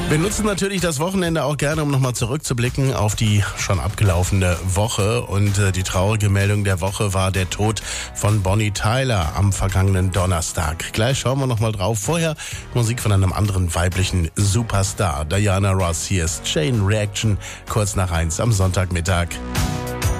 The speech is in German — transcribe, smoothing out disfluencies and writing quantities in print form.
Wir nutzen natürlich das Wochenende auch gerne, um nochmal zurückzublicken auf die schon abgelaufene Woche. Und die traurige Meldung der Woche war der Tod von Bonnie Tyler am vergangenen Donnerstag. Gleich schauen wir nochmal drauf. Vorher Musik von einem anderen weiblichen Superstar, Diana Ross. Hier ist Chain Reaction, kurz nach 1 am Sonntagmittag.